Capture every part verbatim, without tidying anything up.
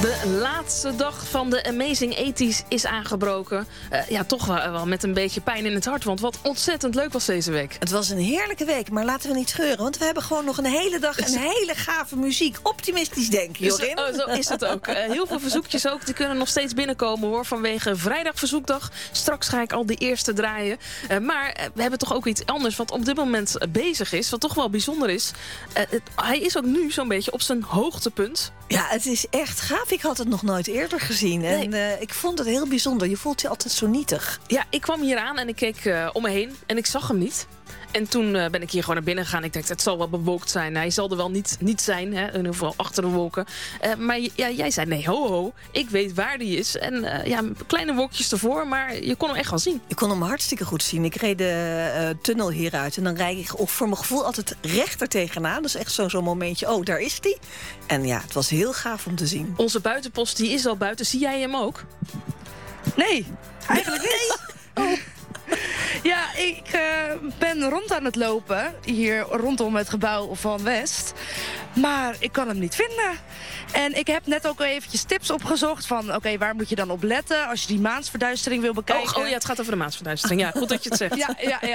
De laatste dag van de Amazing tachtiger is aangebroken. Uh, ja, toch wel, wel met een beetje pijn in het hart. Want wat ontzettend leuk was deze week. Het was een heerlijke week, maar laten we niet scheuren. Want we hebben gewoon nog een hele dag een hele gave muziek. Optimistisch denken, Jorin. Zo, oh, zo is het ook. Uh, heel veel verzoekjes ook. Die kunnen nog steeds binnenkomen, hoor. Vanwege vrijdag verzoekdag. Straks ga ik al de eerste draaien. Uh, maar uh, we hebben toch ook iets anders wat op dit moment uh, bezig is. Wat toch wel bijzonder is. Uh, het, hij is ook nu zo'n beetje op zijn hoogtepunt. Ja, het is echt gaaf. Ik had het nog nooit eerder gezien. Nee. En uh, ik vond het heel bijzonder. Je voelt je altijd zo nietig. Ja, ik kwam hier aan en ik keek uh, om me heen en ik zag hem niet. En toen uh, ben ik hier gewoon naar binnen gegaan. Ik dacht, het zal wel bewolkt zijn. Hij zal er wel niet, niet zijn, hè? In ieder geval achter de wolken. Uh, maar ja, jij zei, nee, ho, ho. Ik weet waar die is. En uh, ja, kleine wolkjes ervoor, maar je kon hem echt wel zien. Je kon hem hartstikke goed zien. Ik reed de uh, tunnel hieruit. En dan rijd ik of voor mijn gevoel altijd rechter tegenaan. Dus echt zo'n zo'n momentje, oh, daar is die. En ja, het was heel gaaf om te zien. Onze buitenpost, die is al buiten. Zie jij hem ook? Nee, eigenlijk niet. Oh. Ja, ik uh, ben rond aan het lopen, hier rondom het gebouw van West. Maar ik kan hem niet vinden. En ik heb net ook eventjes tips opgezocht van, oké, okay, waar moet je dan op letten als je die maansverduistering wil bekijken? Oh, oh ja, het gaat over de maansverduistering. Ja, goed dat je het zegt. Ja, ja, ja.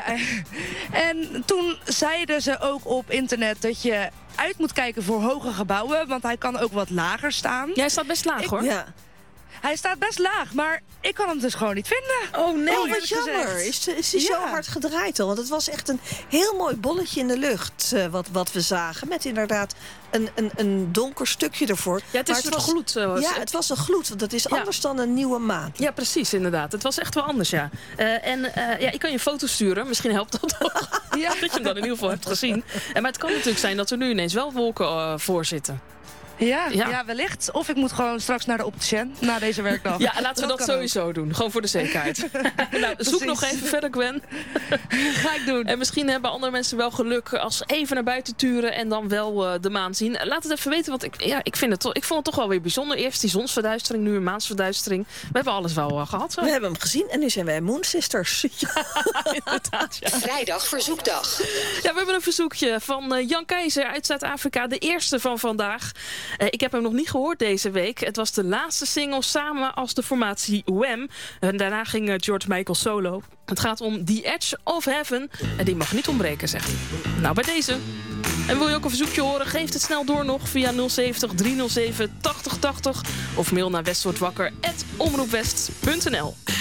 En toen zeiden ze ook op internet dat je uit moet kijken voor hoge gebouwen, want hij kan ook wat lager staan. Jij staat best laag, ik, hoor. Ja. Hij staat best laag, maar ik kan hem dus gewoon niet vinden. Oh nee, oh, wat jammer. Is, is hij ja. zo hard gedraaid al? Want het was echt een heel mooi bolletje in de lucht uh, wat, wat we zagen. Met inderdaad een, een, een donker stukje ervoor. Ja, het is een soort gloed. Uh, ja, het was een gloed. Want dat is ja. anders dan een nieuwe maan. Ja, precies, inderdaad. Het was echt wel anders, ja. Uh, en uh, ja, ik kan je een foto sturen. Misschien helpt dat ook. Ja, dat je hem dan in ieder geval hebt gezien. En, maar het kan natuurlijk zijn dat er nu ineens wel wolken uh, voor zitten. Ja, ja. Ja. ja, wellicht. Of ik moet gewoon straks naar de opticien na deze werkdag. Ja, laten we dat, dat sowieso ook doen. Gewoon voor de zekerheid. Nou, zoek nog even verder, Gwen. Ga ik doen. En misschien hebben andere mensen wel geluk als ze even naar buiten turen en dan wel uh, de maan zien. Laat het even weten, want ik, ja, ik, vind het to- ik vond het toch wel weer bijzonder. Eerst die zonsverduistering, nu een maansverduistering. We hebben alles wel uh, gehad. Zo. We hebben hem gezien en nu zijn wij Moon Sisters. Ja, inderdaad. Ja. Vrijdag verzoekdag. Ja, we hebben een verzoekje van uh, Jan Keizer uit Zuid-Afrika. De eerste van vandaag. Uh, ik heb hem nog niet gehoord deze week. Het was de laatste single samen als de formatie Wham. En daarna ging uh, George Michael solo. Het gaat om The Edge of Heaven. En die mag niet ontbreken, zegt hij. Nou, bij deze. En wil je ook een verzoekje horen? Geef het snel door nog via nul zeventig driehonderdzeven tachtig tachtig. Of mail naar westwoordwakker at omroepwest punt n l.